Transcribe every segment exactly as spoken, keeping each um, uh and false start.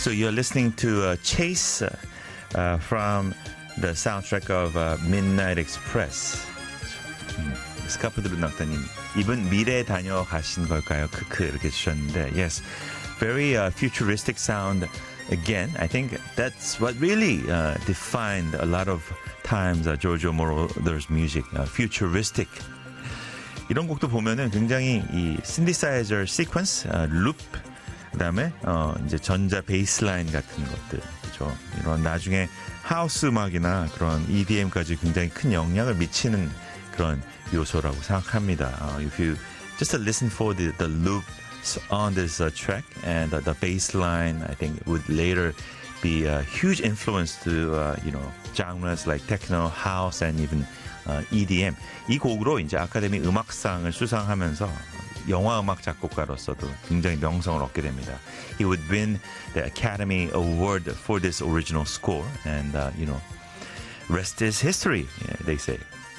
So you're listening to uh, Chase uh, from the soundtrack of uh, Midnight Express. 음, 스카프들은 나타님 이분 미래에 다녀가신 걸까요? 크크 이렇게 주셨는데 yes, very uh, futuristic sound. Again, I think that's what really uh, defined a lot of times uh, Giorgio Moroder's music, uh, futuristic. 이런 곡도 보면은 굉장히 이 synthesizer sequence, uh, loop, 그다음에 어 이제 전자 베이스라인 같은 것들, 그렇죠. 이런 나중에 하우스 음악이나 그런 이디엠까지 굉장히 큰 영향을 미치는 그런 요소라고 생각합니다. Uh, if you just listen for the the loop on this uh, track and uh, the bass line, I think it would later be a huge influence to uh, you know genres like techno, house, and even uh, 이디엠. 이 곡으로 이제 아카데미 음악상을 수상하면서 영화 음악 작곡가로서도 굉장히 명성을 얻게 됩니다. He would win the Academy Award for this original score, and uh, you know, rest is history, they say.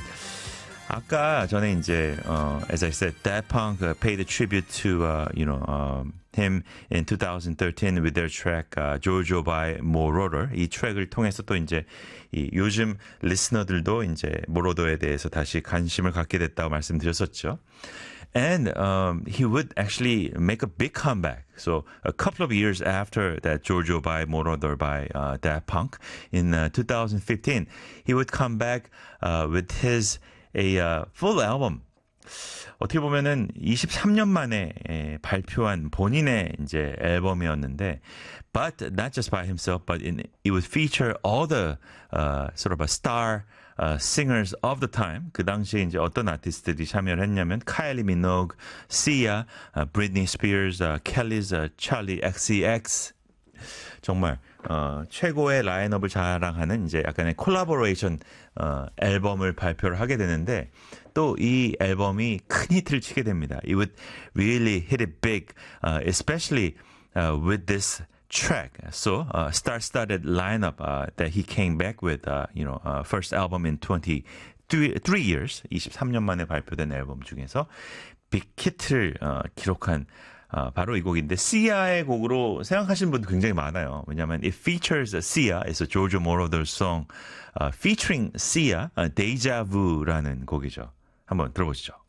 아까 전에 이제 uh, as I said, Daft Punk uh, paid a tribute to uh, you know um, him in twenty thirteen with their track uh, Giorgio by Moroder. 이 트랙을 통해서 또 이제 이 요즘 리스너들도 이제 모로더에 대해서 다시 관심을 갖게 됐다고 말씀드렸었죠. And um, he would actually make a big comeback. So a couple of years after that Giorgio by Moroder by uh, Daft Punk in uh, twenty fifteen, he would come back uh, with his a uh, full album. 어떻게 보면은 이십삼 년 만에 에, 발표한 본인의 이제 앨범이었는데, but not just by himself, but in, it would feature all the uh, sort of a star uh, singers of the time. 그 당시에 이제 어떤 아티스트들이 참여를 했냐면 카일리 미노그, Sia, uh, Britney Spears, uh, Kelly's uh, Charlie 엑스이엑스. 정말 어, 최고의 라인업을 자랑하는 이제 약간의 콜라보레이션 어, 앨범을 발표를 하게 되는데, 또 이 앨범이 큰 히트를 치게 됩니다. It would really hit it big, uh, especially uh, with this track. So, uh, star-studded lineup uh, that he came back with, uh, you know, uh, first album in twenty-three years, 이십삼 년 만에 발표된 앨범 중에서 빅 히트를 어, 기록한 아, 바로 이 곡인데, Sia의 곡으로 생각하시는 분도 굉장히 많아요. 왜냐하면 it features Sia, it's a Giorgio Moroder song uh, featuring Sia, uh, Deja Vu라는 곡이죠. 한번 들어보시죠.